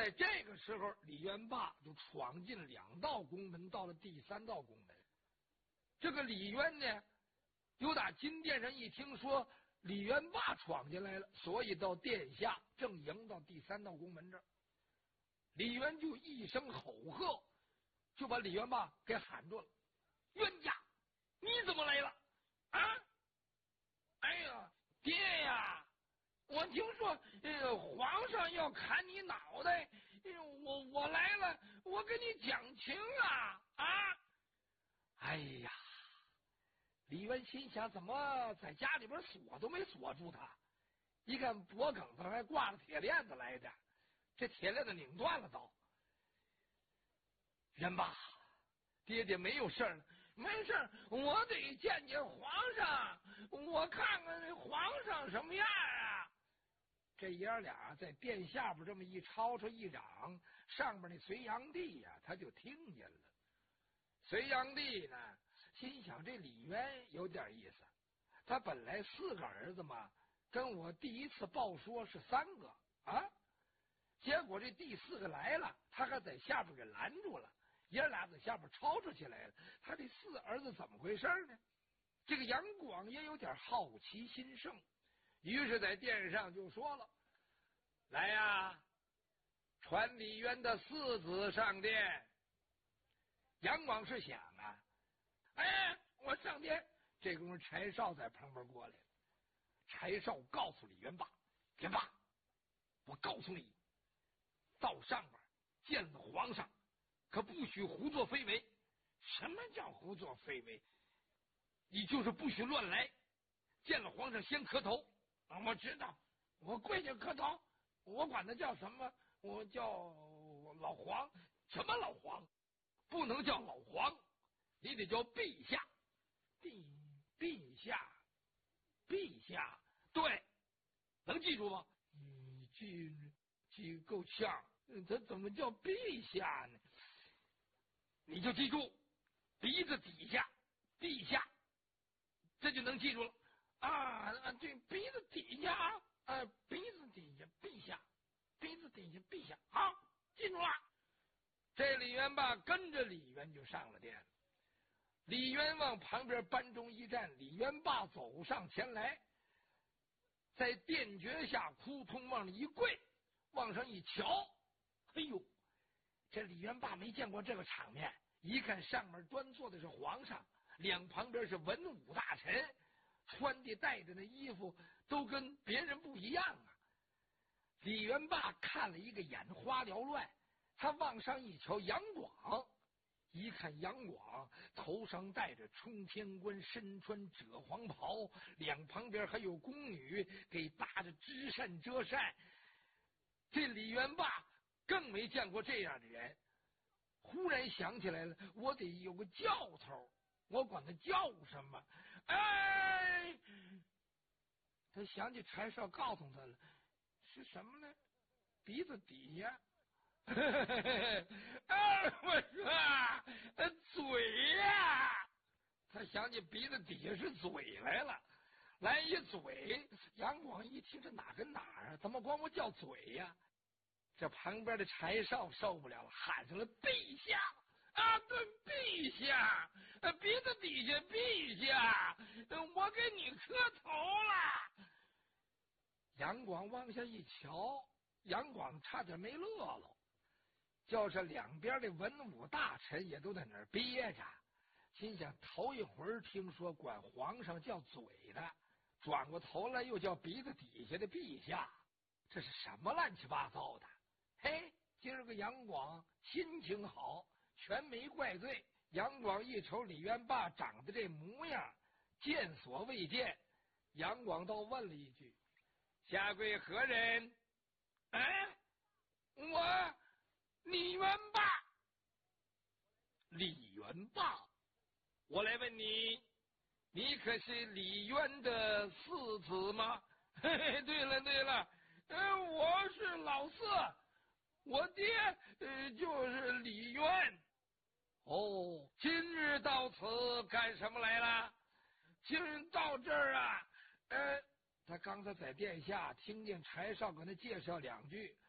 在这个时候，李元霸就闯进2道宫门，到了第3道宫门。这个李渊呢，有打金殿上一听说李元霸闯进来了，所以到殿下正迎到第3道宫门这儿。李渊就一声吼喝，就把李元霸给喊住了：“冤家，你怎么来了？啊！哎呀，爹呀！我听说皇上要砍你脑袋，我来了，我跟你讲情啊！啊！哎呀！”李渊心想，怎么在家里边锁都没锁住他？一看脖梗子还挂着铁链子来着，这铁链子拧断了都。元霸，爹爹没有事了，没事，我得见见皇上，我看看皇上什么样啊！这爷俩在殿下边这么一吵吵一嚷，上边那隋炀帝呀，他就听见了。隋炀帝呢，心想这李渊有点意思，他本来4个儿子嘛，跟我第一次报说是3个啊，结果这第4个来了，他还在下边给拦住了，爷俩在下边吵吵起来了。他这4儿子怎么回事呢？这个杨广也有点好奇心盛，于是在殿上就说了：“来呀，传李渊的4子上殿。”杨广是想啊，哎，我上殿。这功夫柴少在旁边过来了。柴少告诉李元霸：“元霸，我告诉你，到上边见了皇上，可不许胡作非为。什么叫胡作非为？你就是不许乱来。见了皇上先磕头。啊，我知道，我跪下磕头。我管他叫什么？我叫老皇。什么老皇？不能叫老皇，你得叫陛下。陛下，对，能记住吗？记够呛，他怎么叫陛下呢？你就记住，鼻子底下，陛下，这就能记住了啊！对，鼻子底下鼻子底下，陛下，鼻子底下，陛下，好，记住了。这李元霸跟着李渊就上了殿了。李渊往旁边班中一站，李元霸走上前来，在殿脚下扑通往里一跪，往上一瞧，哎呦，这李元霸没见过这个场面，一看上面端坐的是皇上，两旁边是文武大臣，穿的戴着的衣服都跟别人不一样啊。李元霸看了一个眼花缭乱，他往上一瞧，杨广，一看杨广头上戴着冲天冠，身穿赭黄袍，两旁边还有宫女给搭着织扇遮扇。这李元霸更没见过这样的人，忽然想起来了，我得有个教头，我管他叫什么？哎，他想起柴少告诉他了，是什么呢？鼻子底下。我说嘴呀，他想起鼻子底下是嘴来了，来一嘴。杨广一听，这哪跟哪啊？怎么管我叫嘴呀？这旁边的柴少受不了了，喊上了陛下啊！对，陛下，鼻子底下，陛下，我给你磕头了。杨广往下一瞧，杨广差点没乐了。就是两边的文武大臣也都在那儿憋着，心想头一回听说管皇上叫嘴的，转过头来又叫鼻子底下的陛下，这是什么乱七八糟的？嘿，今儿个杨广心情好，全没怪罪。杨广一瞅李元霸长得这模样，见所未见，杨广倒问了一句：“下跪何人？”哎，我李元霸。李元霸，我来问你，你可是李渊的4子吗？嘿嘿，对了，我是老四，我爹就是李渊。哦，今日到此干什么来了？今日到这儿啊，他刚才在殿下听见柴少跟他介绍2句，